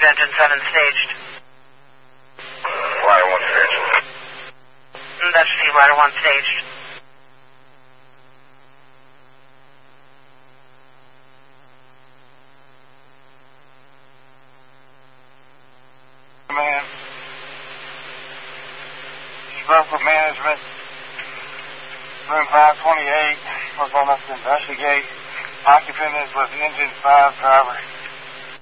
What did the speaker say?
engine 7 staged. Ladder 1 staged. That's C, ladder 1 staged. Man. Spoke with management. Room 528. We're going up to investigate. Occupant is with engine 5 driver.